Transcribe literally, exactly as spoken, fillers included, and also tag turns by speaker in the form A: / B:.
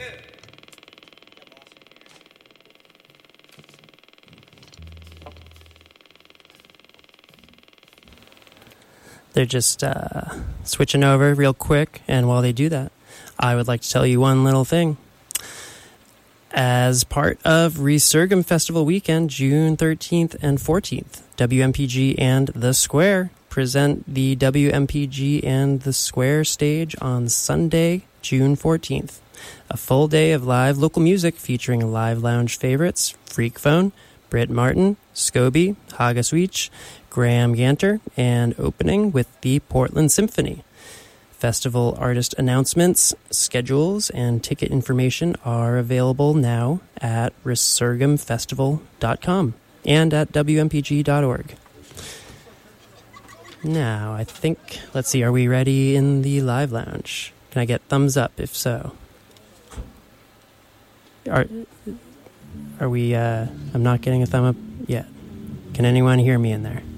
A: They're just uh, switching over real quick, and while they do that, I would like to tell you one little thing. As part of Resurgam Festival Weekend, June thirteenth and fourteenth, W M P G and The Square present the W M P G and The Square stage on Sunday, June fourteenth. A full day of live local music featuring live lounge favorites Freak Phone, Britt Martin, Scobie, Hagasweech, Graham Ganter, and opening with the Portland Symphony. Festival artist announcements, schedules, and ticket information are available now at resurgam festival dot com and at w m p g dot org. Now, I think, let's see, are we ready in the live lounge? Can I get thumbs up if so? Are, are we, uh, I'm not getting a thumb up yet. Can anyone hear me in there?